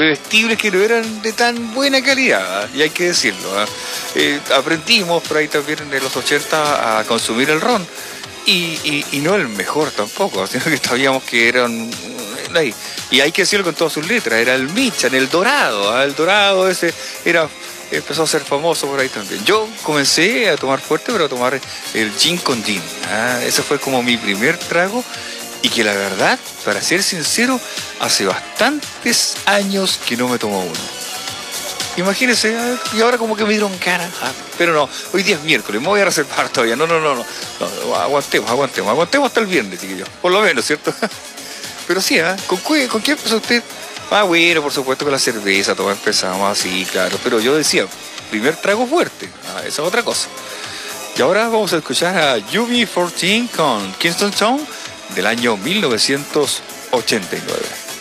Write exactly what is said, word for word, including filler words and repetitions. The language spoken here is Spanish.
bebestibles que no eran de tan buena calidad, ¿eh? Y hay que decirlo, ¿eh? Eh, aprendimos por ahí también en los ochenta a consumir el ron, y, y, y no el mejor tampoco, sino que sabíamos que eran... Y hay que decirlo con todas sus letras, era el Michan, el Dorado, ¿eh? El Dorado ese era... empezó a ser famoso por ahí también. Yo comencé a tomar fuerte, pero a tomar el gin con gin. ¿Ah? Ese fue como mi primer trago, y que la verdad, para ser sincero, hace bastantes años que no me tomo uno. Imagínense, ¿eh? Y ahora como que me dieron cara. ¿Ah? Pero no, hoy día es miércoles, me voy a reservar todavía. No, no, no, no, no, aguantemos, aguantemos, aguantemos hasta el viernes, chiquillos. Por lo menos, ¿cierto? Pero sí, ¿eh? ¿Con qué, con qué empezó usted? Ah, bueno, por supuesto con la cerveza, todos empezamos así, claro. Pero yo decía, primer trago fuerte. Ah, esa es otra cosa. Y ahora vamos a escuchar a U B catorce con Kingston Town del año mil novecientos ochenta y nueve.